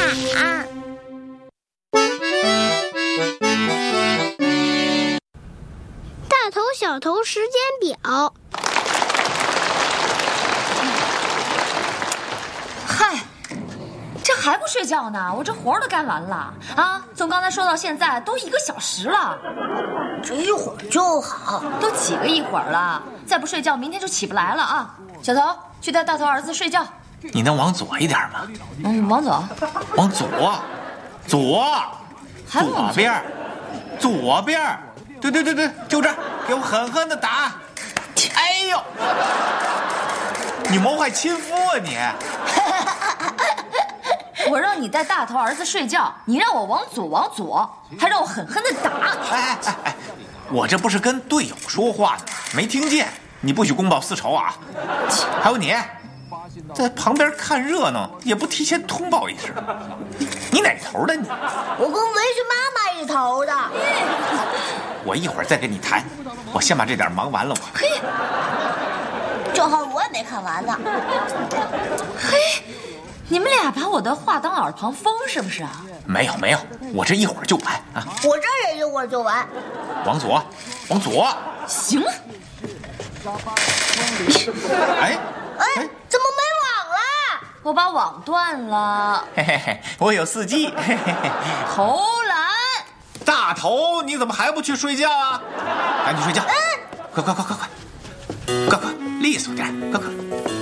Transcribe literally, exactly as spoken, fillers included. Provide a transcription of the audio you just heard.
大头小头时间表。 嗨，这还不睡觉呢？我这活儿都干完了啊！从刚才说到现在都一个小时了， 这一会儿就好。 都几个一会儿了，再不睡觉明天就起不来了啊！小头，去带大头儿子睡觉。 你能往左一点吗？ 嗯，往左， 往左，左， 还往左边，左边，对对对对，就这儿，给我狠狠的打！哎呦，你谋害亲夫啊你！ 我让你带大头儿子睡觉，你让我往左往左，还让我狠狠的打。 哎哎哎，我这不是跟队友说话呢，没听见？你不许公报私仇啊！还有你，在旁边看热闹也不提前通报一声，你哪头的你？ 我跟维是妈妈一头的。 我一会儿再跟你谈，我先把这点忙完了我。 嘿， 正好我也没看完呢。 嘿，你们俩把我的话当耳旁风是不是啊？ 没有没有，我这一会儿就完啊！ 我这也一会儿就完。 往左，往左。 行。 哎哎，怎么没网了？ 我把网断了。 嘿嘿嘿，我有四 G。嘿嘿嘿， 投篮。 大头，你怎么还不去睡觉啊？赶紧睡觉！快快快快快，快快利索点，快快！